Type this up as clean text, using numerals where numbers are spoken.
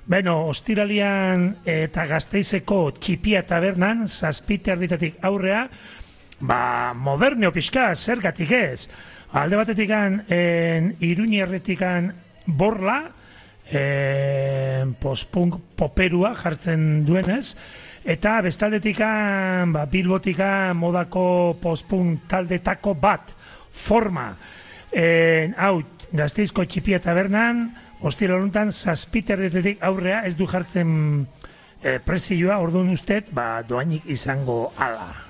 ostiralian eta Gasteizeko Txipia tabernan, 7:00 aurrea, moderneo pixka, zergatik ez. Alde batetik Iruñerretik Borla, post-punk poperua jartzen duenez, eta bestaldetik Bilbotik modako post-punk taldetako bat, Forma. Hau, Gasteizko Txipia tabernan, ostiral honetan 7:00 aurrea ez du jartzen prezioa, orduan ustez, doainik izango ala.